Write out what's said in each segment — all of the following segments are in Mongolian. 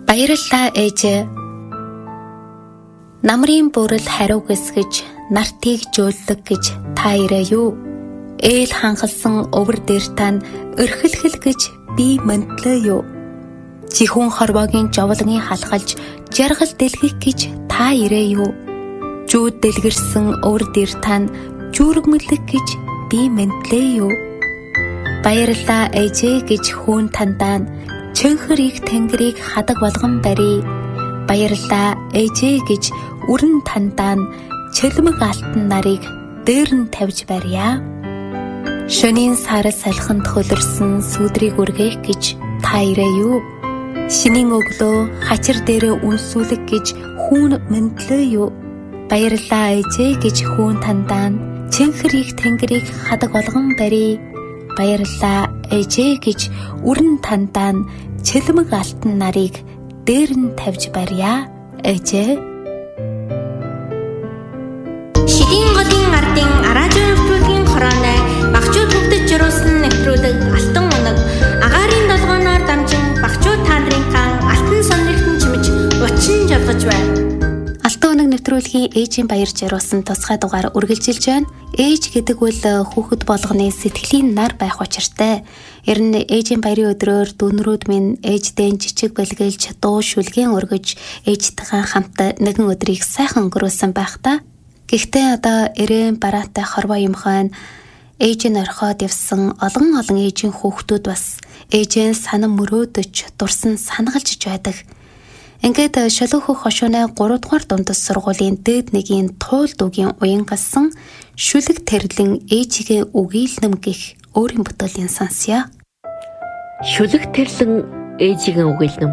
Баярлалаа ээжээ. Намрын бүрэл хариу гэсгэж, нартыг жөөлдөг гэж та ирээ юу? Ээл ханхалсан өвөр дээр тань өрхөлхөл гэж би мөндлөө юу? Жихүүн хорвоогийн жовлонгийн халахалж, жаргал дэлгэх гэж та ирээ юу? Жүүд дэлгэрсэн өвөр дээр тань жүүргмэлэх гэж би мөндлөө юу? Баярлалаа ээжээ гэж хүүн тандаа чөнхөр их тэнгэрийг хадаг болгон барий. Баярлалаа ээжээ гэж үрэн тандаа чөлмөг алтан нарыг дээр нь тавьж барья. Шөнийн сар салхинд хөлөрсөн сүдрийг үргэх гэж та ирээ юу? Шинийн өглөө хачир дээрээ үнсүүлэх гэж хүүн мөндлөө юу? Баярлалаа ээжээ гэж хүүн тандаа чөнхөр их тэнгэрийг хадаг болгон барий. Баярлалаа ээжээ гэж үрэн тандаа чөлмөг алтан нарыг дээр нь тавьж барья. Ээжээ. Шидийн голын ардын араажын нэвтрүүлгийн хорооны багчууд бүгдд жируулсан нэвтрүүлэг алтан унаг агаарын долгооноор дамжин багчууд та нарын кан алтан сонирхтон чимж учин жолгож байна. Алтан унаг нэвтрүүлгийн ээжийн баяр жируулсан тусгай дугаар үргэлжилж байна. Ээж гэдэг үл хүүхэд болгоны сэтгэлийн нар байх учиртай. Ер нь ээжийн баярын өдрөөр дүүнрүүд минь ээждээ жижиг бэлгэлж дуу шүлгэн өргөж ээжтэйгээ хамт нэгэн өдрийг сайхан өнгөрүүлсэн байх та. Гэхдээ одоо эрээн бараатай хорвоо юмхан ээжийн орхиод явсан олон ээжийн хүүхдүүд бас ээжийн санам мөрөөдөж дурсан санагалж байдаг. Ингээд шолоохох хошууны 3 дугаар дундас сургуулийн дээд нэгийн туул дүүгийн уян галсан шүлэг тэрлэн ээжигээ үгийлнэм гэх өөрийн бүтээлийн сонсё. Шүлэг тэрлэн ээжигээ үгийлнэм.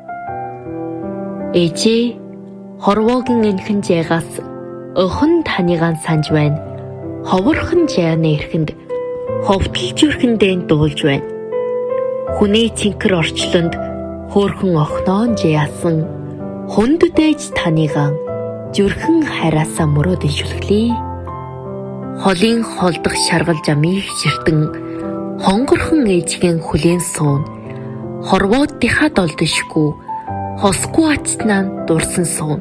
Ээжээ хорвоогийн энхэн жайгаас охин таныгаан санж байна. Ховорхон жааны эрхэнд ховтолж өрхөндөө дуулж байна. Хүний цэнхэр орчлонд хөөрхөн охноон жаяасан хүнд дэж таныгаан зүрхэн хайраасаа мөрөөдөн шүлглээ. Холын холдох шаргал жамыг ширтэн хонгорхон ээжигийн хүлээн суун хорвоодынхаа долдошгүй хосгүй ачтнаа дурсан суун.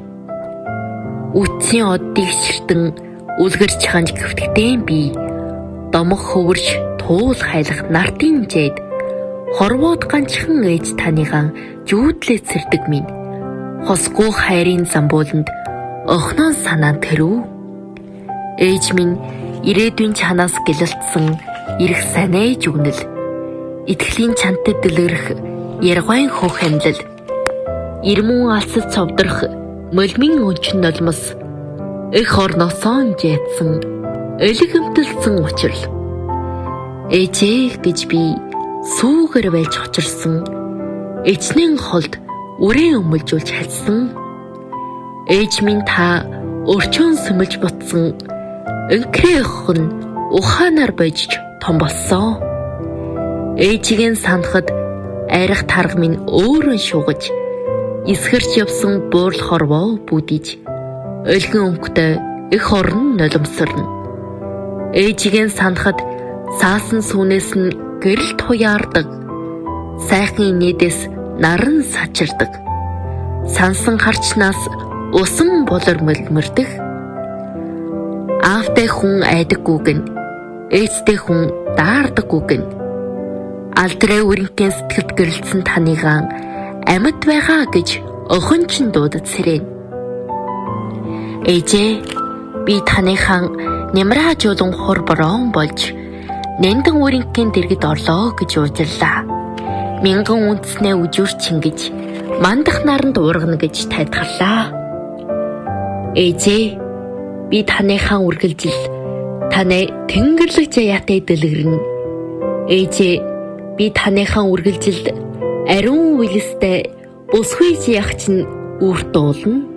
Үтсийн оддыг ширтэн үлгэрч ханж гөвтгдэн би домох хөвөрж туул хайлах нартын жээд хорвоод ганчхан ээж таныгаан жүүдлээ цэрдэг минь хосгүй хайрын замбууланд охноон санаа тэрв. Ээж минь ирээдүйн чанаас гэлэлтсэн ирэх санээж өгнөл итгэлийн чантай дэлгэрэх яргайн хөөх амьлал ирмэн алсад цовдрох молмин өнчин нулимс их орносоон жээдсэн элэг өмтөлсөн учрал. Ээжээ гэж би сүүгэр байж очирсан эцнэн холд үрээ өмөлжүүлж хальсан. Ээж минь та өрчөөн сүмэлж бутсан өнкрээ охин ухаанаар божж том болсон. Ээжигийн санахад айрах тарга минь өөрөн шуугаж эсгэрч явсан буурал хорвоо бүдиж өлгөн өнгөтэй их орн нулимсарна. Ээжигийн санахад саасан сүнээс нь гэрэл туяардаг. Сайхан инээдээс наран сачирдаг. Сансан харчнаас усан болор мөлмөрдөх. Аавтай хүн айдаггүйг нь ээжтэй хүндаардаггүйг нь алдраа үрэнхээс сэтгэлд гэрэлсэн таныгаан амьд байгаа гэж охин ч дуудад сэрэн. Ээжээ би таныхан нямраажуулан хур борон болж нэнтэн үрэнхийн дэргэд орлоо гэж уужирлаа. Мянган үндэснээ үжүүрч ингэж мандах наранд уургана гэж тайлбарлаа. Ээжээ би таныхан үргэлжил таны тэнгэрлэг заяатай дэлгэрнэ. Ээжээ би таныхан үргэлжил ариун үйлстэй бусгүй яах чинь үрт уулна.